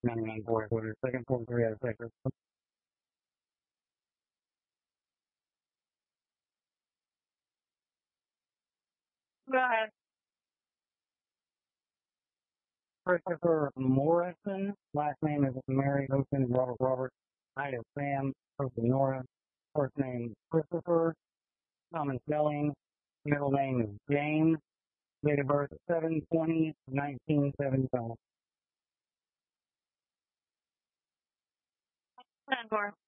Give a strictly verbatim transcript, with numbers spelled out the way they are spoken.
ninety-nine four, quarter, second, forty-three out of Texas. Go ahead. Christopher Morrison. Last name is Mary Ocean Robert Robert. Ida Sam. First Nora. First name Christopher. Common spelling. Middle name is James. Date of birth seven twenty nineteen seventy-five. ten four.